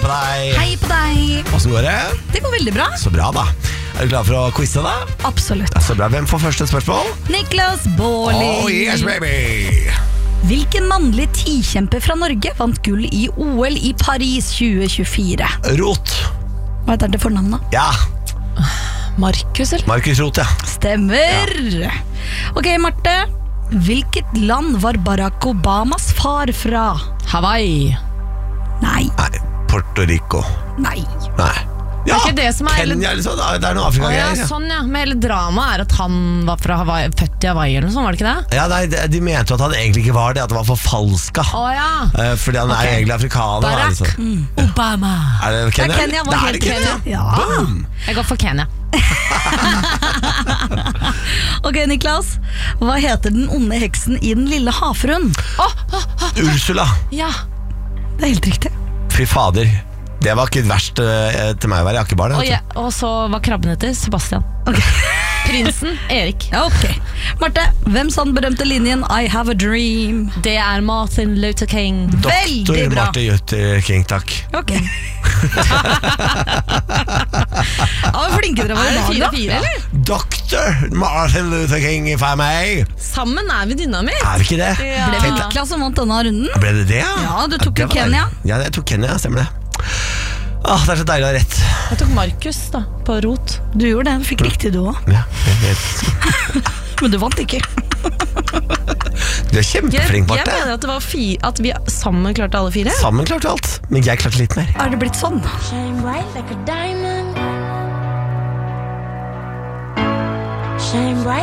på deg. Hei på deg. Hvordan går det? Det går veldig bra. Så bra da. Er du klar for å quize da? Absolutt. Ja, så bra. Hvem får første spørsmål? Niklas Baarli. Oh yes, baby! Hvilken mannlig tikjemper fra Norge vant gull i OL i Paris 2024? Rot. Hva heter det for navn da? Ja, Markus, eller? Markus Rot, ja. Stemmer. Ok, Marte. Hvilket land var Barack Obamas far fra? Hawaii. Nei. Nei, Puerto Rico. Nei. Nei. Ja, ikke det som er Kenya eller sånn. Det er noe Å Afrika-greier. ja, sånn ja. Men hele dramaet er at han var fra Hawaii, født i Hawaii eller noe sånt, var det ikke det? Ja, nei, de mente jo at han egentlig ikke var det, at det var forfalska. Å ja. Fordi han er egentlig afrikaner. Barack Altså. Obama. Er det Kenya? Det er Kenya, var Det er helt det Kenya. riktig. Ja. Boom. Jeg går for Kenya. Ok, Niklas. Hva heter den onde heksen i Den lille havfruen? Ursula. Ja. Det er helt riktig. Fy fader. Det var ikke verst til meg å være. Jeg har ikke barn. vet du. Og så var krabben etter Sebastian. Prinsen Erik. Ja, ok. Marte, hvem sa den berømte linjen I have a dream? Det er Martin Luther King. Veldig Doktor bra. Martin Luther King, takk. Ok. Ja, hvor flinke dere var i dag da. 4-4, eller? Doktor Martin Luther King, if I may. Sammen er vi dynamitt. Er vi ikke det? Ja. Ble det Niklas som vant denne runden? Ble det det, ja? Ja, du tok det jo var Kenya. deilig. Ja, jeg tok Kenya, stemmer det. Det er så deilig å ha rett. Jeg tok Markus da, på rot. Du gjorde det, du fikk riktig du også. Ja, jeg vet. Men du vant ikke. Du er kjempeflink, Jeg Marte. mener at det var at vi sammen klarte alle 4. Sammen klarte vi alt, men jeg klarte litt mer. Er det blitt sånn? Shine bright like a diamond. Shine bright